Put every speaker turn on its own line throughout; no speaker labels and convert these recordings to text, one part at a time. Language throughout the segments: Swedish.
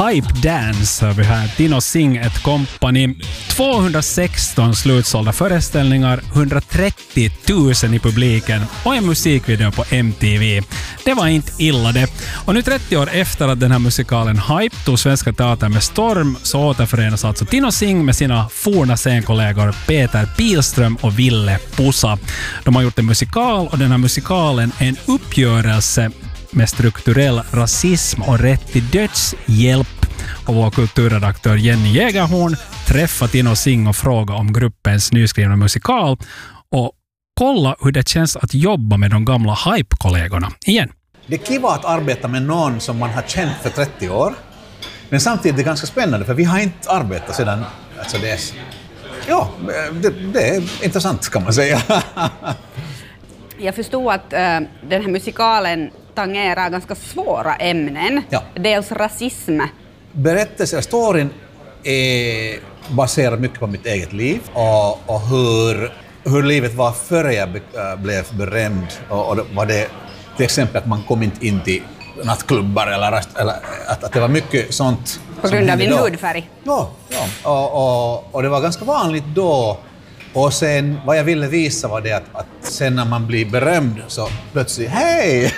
Hype Dance har vi här. Tino Singh ett kompani. 216 slutsålda föreställningar, 130 000 i publiken och en musikvideo på MTV. Det var inte illa det. Och nu 30 år efter att den här musikalen Hype tog Svenska Teatern med storm så återförenas alltså Tino Singh med sina forna scenkollegor Peter Pilström och Ville Pusa. De har gjort en musikal och den här musikalen är en uppgörelse med strukturell rasism och rätt till dödshjälp. Och vår kulturredaktör Jenny Jägerhorn träffade Tino Singh och frågade om gruppens nyskrivna musikal och kolla hur det känns att jobba med de gamla Hype-kollegorna igen.
Det är kiva att arbeta med någon som man har känt för 30 år. Men samtidigt är det ganska spännande för vi har inte arbetat sedan dess. Ja, det är intressant kan man säga.
Jag förstår att den här musikalen tangerar ganska svåra ämnen.
Ja.
Dels rasism.
Berättelsen, storyn är baserad mycket på mitt eget liv och hur livet var före jag blev berömd. Och var det till exempel att man kom inte in till nattklubbar eller att det var mycket sånt.
På grund av din hudfärg?
Ja. Och det var ganska vanligt då. Och sen vad jag ville visa var det att sen när man blir berömd så plötsligt, hej!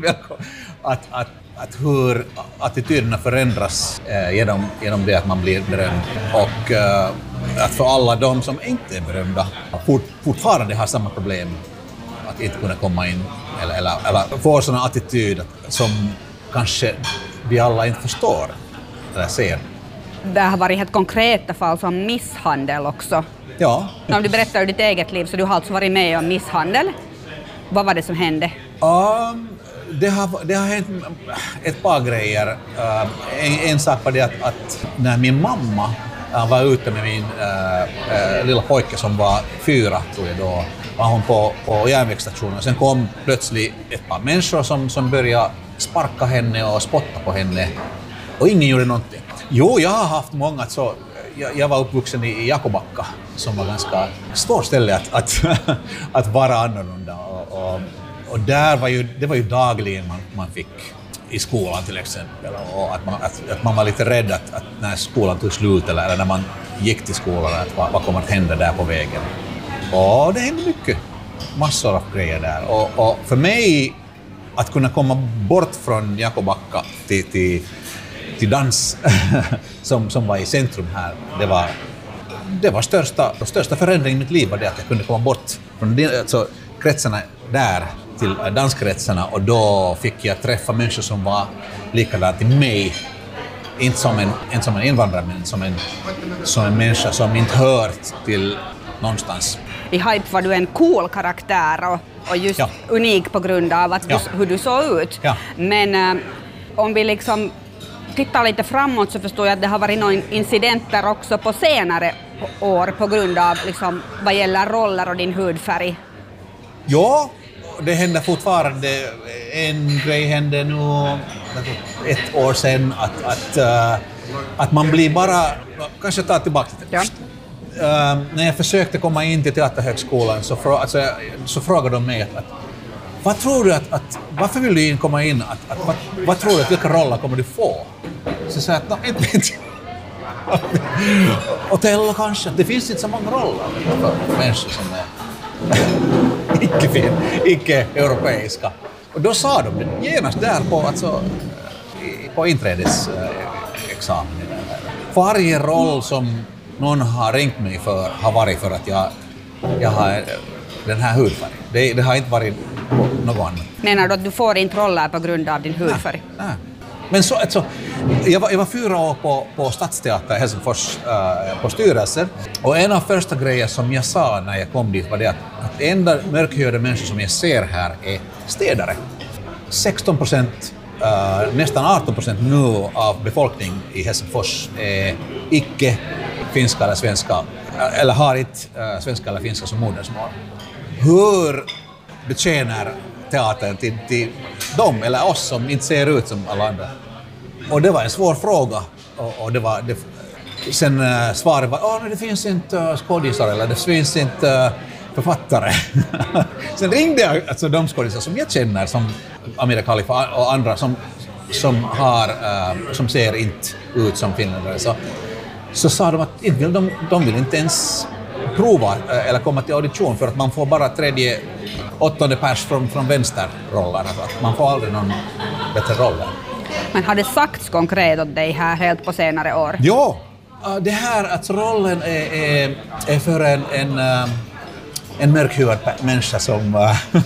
att hur attityderna förändras genom det att man blir berömd. Och att för alla de som inte är berömda fortfarande har samma problem att inte kunna komma in eller få sådana attityd som kanske vi alla inte förstår eller ser.
Det har varit helt konkreta fall som misshandel också.
Ja.
Om du berättar ur ditt eget liv så du har alltså varit med om misshandel. Vad var det som hände?
Det har hänt ett par grejer. En sak var det att när min mamma var ute med min lilla pojke som var 4 tror jag då, var hon på järnvägsstationen. Sen kom plötsligt ett par människor som började sparka henne och spotta på henne. Och ingen gjorde någonting. Jo, jag har haft många så. Jag var uppvuxen i Jakobacka som var ganska stort ställe att vara annorlunda. Och där var ju dagligen man fick i skolan till exempel. Och att man var lite rädd att när skolan tog slut eller när man gick till skolan att vad kommer att hända där på vägen. Och det hände mycket. Massor av grejer där. Och för mig att kunna komma bort från Jakobacka till dans som var i centrum här. Det var största förändringen i mitt liv var det att jag kunde komma bort från kretsarna där till danskretsarna och då fick jag träffa människor som var likadana till mig. Inte som en invandrare men som en människa som inte hör till någonstans.
I Hype var du en cool karaktär och just unik på grund av hur du såg ut. Ja. Men om vi liksom tittar lite framåt så förstår jag att det har varit några incidenter också på senare år på grund av liksom, vad gäller roller och din hudfärg.
Ja, det händer fortfarande. En grej hände nu 1 år sedan att man blir bara, kanske ta tillbaka lite. Ja. När jag försökte komma in till Teaterhögskolan så frågade de mig att vad tror du varför vill du komma in? Vad tror du vilka roller kommer du få? Så sa jag att inte. Otello kanske. Det finns inte så många roller för människor som är icke-europeiska. Och då sa de genast där på inträdesexamen. Varje roll som någon har ringt mig för har varit för att jag har den här hudfärgen. Det har inte varit något annat.
Menar du att du får inte roller på grund av din hudfärg?
Nej. Men jag var 4 år på Stadsteater i Helsingfors på styrelsen. Och en av första grejer som jag sa när jag kom dit var det att enda mörkhyade människor som jag ser här är städare. 16%, nästan 18% nu av befolkningen i Helsingfors är icke-finska eller svenska eller har inte svenska eller finska som modersmål. Hur betjänar teatern till dem eller oss som inte ser ut som alla andra? Och det var en svår fråga. Och sen svaret var det finns inte skådisar eller det finns inte författare. Sen ringde jag de skådisar som jag känner som Amira Khalifa och andra som som ser inte ut som finländare, så sa de att de vill inte ens prova eller komma till audition för att man får bara 8:e pers från vänsterroller. Att man får aldrig någon bättre roller.
Men har det sagts konkret åt dig här helt på senare år?
Ja, det här att rollen är för en mörkhyad människa som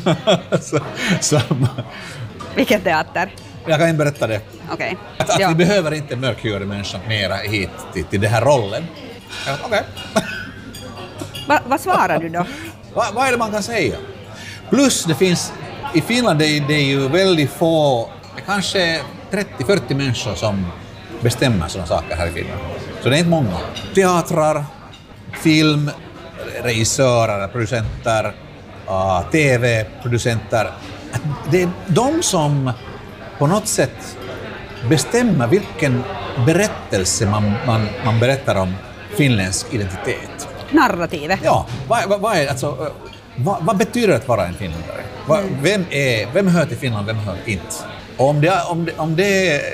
Vilken teater?
Jag kan inte berätta det.
Okej.
Att vi behöver inte mörkhyade människor mera hit till den här rollen. Okej.
Vad svarar du då?
Vad är det man kan säga? Plus det finns, i Finland det är ju väldigt få, kanske 30-40 människor som bestämmer sådana saker här i Finland. Så det är inte många. Teatrar, film, regissörer, producenter, tv-producenter. Det är de som på något sätt bestämmer vilken berättelse man berättar om finländsk identitet.
Narrativet.
Ja, vad betyder det att vara en finländare? Vem hör till Finland, vem hör inte? Om det är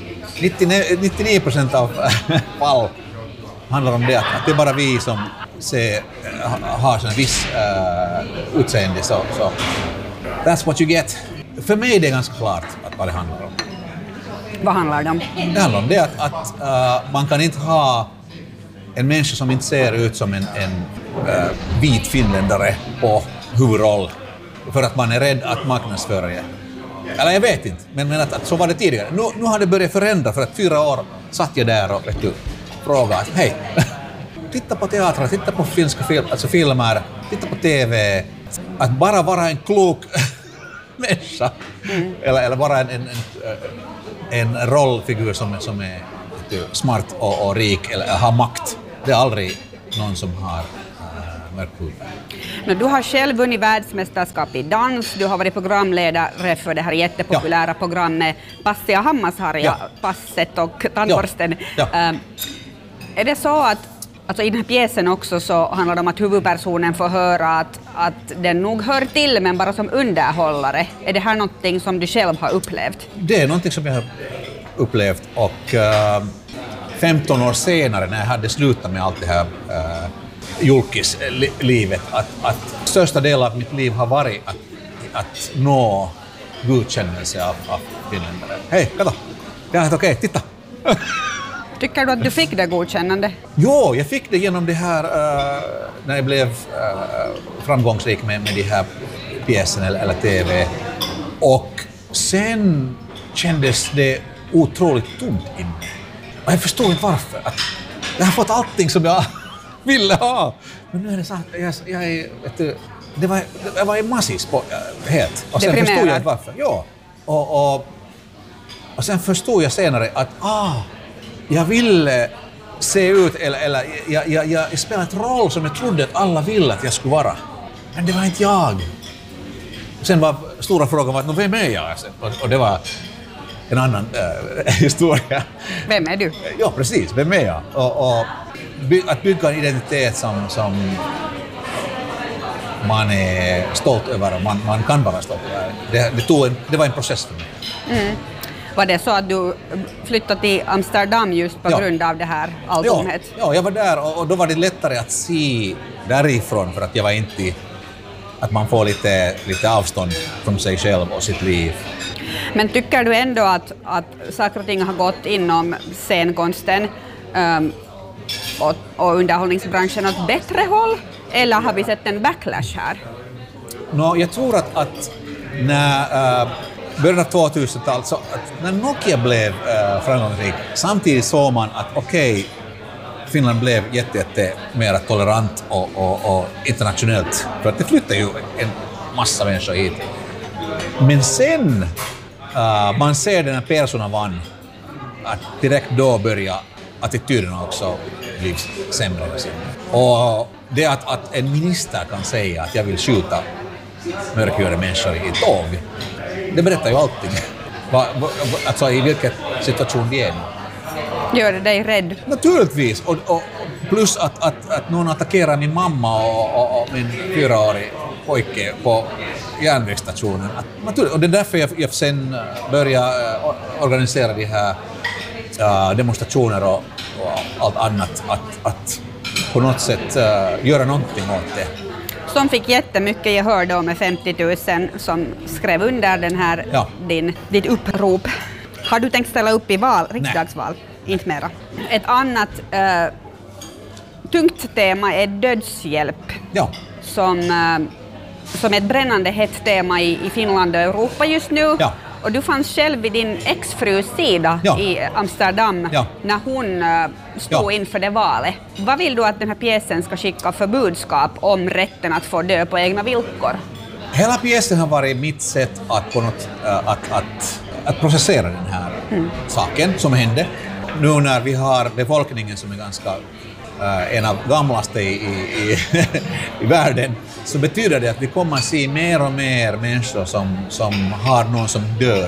99% av fall handlar om det att det är bara vi som har en viss utseende, så that's what you get. För mig är det ganska klart vad det handlar om.
Vad handlar det om?
Det handlar om det att man kan inte ha en människa som inte ser ut som en vit finländare på huvudroll för att man är rädd att marknadsföra det. Eller jag vet inte, men att så var det tidigare. Nu har det börjat förändra, för att 4 år satt jag där och frågade att hej, titta på teatrar, titta på finska filmer, titta på tv. Att bara vara en klok människa eller vara en rollfigur som är smart och rik eller har makt. Det är aldrig någon som har mörkhud.
Du har själv vunnit världsmästerskap i dans, du har varit programledare för det här jättepopulära programmet Passi ja Hammasharja, Passet och Tandborsten. Är det så att alltså i den här pjäsen också så handlar det om att huvudpersonen får höra att den nog hör till, men bara som underhållare? Är det här någonting som du själv har upplevt?
Det är någonting som jag har upplevt, och 15 år senare när jag hade slutat med allt det här julkislivet, att största delen av mitt liv har varit att nå godkännelse av finländare. Hej, kolla! Det är helt okej, titta!
Tycker du att du fick det godkännande?
Jo, jag fick det genom det här när jag blev framgångsrik med de här pjäsen eller tv. Och sen kändes det otroligt tomt inne. Och jag förstår inte varför. Att jag har fått allting som jag ville ha. Men nu är det så att jag var i massis på helt. Och sen förstod jag inte varför. Ja. Och sen förstod jag senare att jag ville se ut, eller jag spelade ett roll som jag trodde att alla ville att jag skulle vara. Men det var inte jag. Sen var stora frågan var, vem är jag? Och det var en annan historia.
Vem är du?
Ja, precis. Vem är jag? Och att bygga en identitet som man är stolt över och man kan vara stolt över. Det var en process för mig.
Mm. Var det så att du flyttade till Amsterdam just på grund av det här albumet?
Ja, jag var där och då var det lättare att se därifrån, för att jag var inte att man får lite avstånd från sig själv och sitt liv.
Men tycker du ändå att saker och ting har gått inom scenkonsten och underhållningsbranschen åt bättre håll, eller har vi sett en backlash här?
Jag tror att när början av 2000-talet, så när Nokia blev framgångsrik, samtidigt såg man att Finland blev jätte mer tolerant och internationellt, för att det flyttade ju en massa människor hit. Men sen man ser den här personen vann, att direkt då börjar attityderna också bli sämre och sämre. Och det att en minister kan säga att jag vill skjuta mörkhyade människor i tåg, det berättar ju allting. Alltså i vilken situation det är.
Gör det dig rädd?
Naturligtvis. Och plus att någon attackerar min mamma och min 4-årig pojke järnvägsstationen. Och det är därför jag sen började organisera de här demonstrationer och allt annat. Att på något sätt göra någonting åt det.
Som fick jättemycket gehör då med 50 000 som skrev under den här ditt upprop. Har du tänkt ställa upp i riksdagsval? Nej. Inte mera. Ett annat tungt tema är dödshjälp.
Ja.
Som är ett brännande hett tema i Finland och Europa just nu.
Ja.
Och du fanns själv vid din exfrus sida i Amsterdam när hon stod inför det valet. Vad vill du att den här pjäsen ska skicka för budskap om rätten att få dö på egna villkor?
Hela pjäsen har varit mitt sätt att, att processera den här saken som hände. Nu när vi har befolkningen som är ganska en av gamlaste i världen, så betyder det att vi kommer att se mer och mer människor som har någon som dör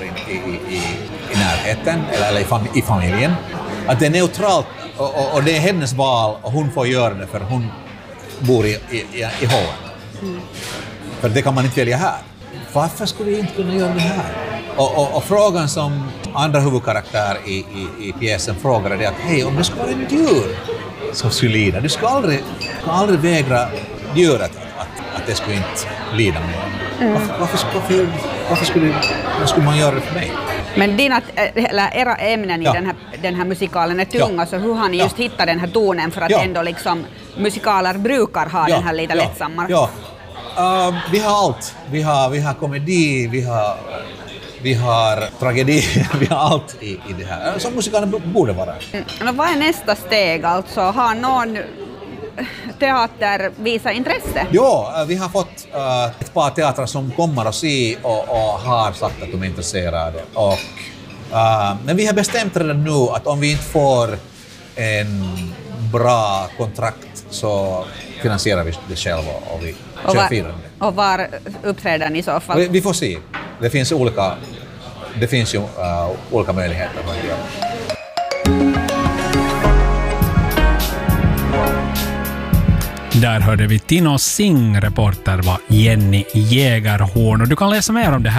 i närheten eller i familjen. Att det är neutralt och det är hennes val och hon får göra det för hon bor i Holland. För det kan man inte välja här. Varför skulle vi inte kunna göra det här? Och frågan som andra huvudkaraktär i pjäsen frågade det att hej, om det skulle vara en djur som skulle lida, du ska aldrig vägra djuret att det skulle inte lida mer. Varför skulle man göra det för mig?
Men era ämnen i den här musikalen är tunga, så hur har ni just hittat den här tonen för att ändå liksom musikaler brukar ha den här lite lättsammare?
Ja. Vi har allt. Vi har komedi, vi har tragedi, vi har allt i det här. Som musikalen borde vara.
Men vad är nästa steg? Alltså, har någon teater visat intresse?
Ja, vi har fått ett par teatrar som kommer att se och har sagt att de är intresserade. Men vi har bestämt redan nu att om vi inte får en bra kontrakt så finansierar vi det själva och vi kör firande.
Och var uppträder ni i så fall?
Vi får se. Det finns ju olika möjligheter.
Där hörde vi Tino Singh, reporter var Jenny Jägerhorn. Och du kan läsa mer om det här